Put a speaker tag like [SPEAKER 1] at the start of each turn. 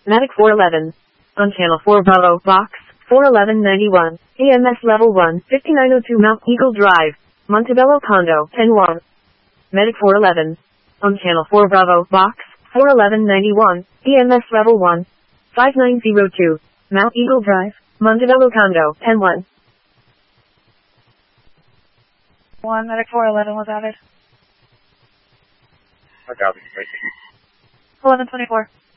[SPEAKER 1] Medic 411. On channel 4 Bravo, box 41191. EMS level 1, 5902 Mount Eagle Drive, Montebello Condo, 10-1. Medic 411. On channel 4 Bravo, box 41191. EMS level 1, 5902 Mount Eagle Drive, Montebello Condo, 10-1.
[SPEAKER 2] 1, Medic 411 was added.
[SPEAKER 3] I copy.
[SPEAKER 2] 1124.